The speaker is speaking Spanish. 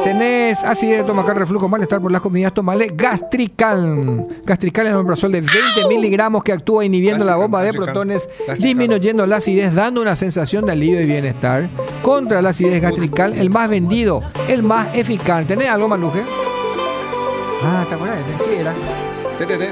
Tenés acidez, estomacal, reflujo, malestar por las comidas, tomale Gastrical. Gastrical es un omeprazol de 20 miligramos que actúa inhibiendo la bomba de protones, disminuyendo la acidez, dando una sensación de alivio y bienestar. Contra la acidez Gastrical, el más vendido, el más eficaz. ¿Tenés algo, Maluje? Ah, ¿te acordás? ¿Qué era?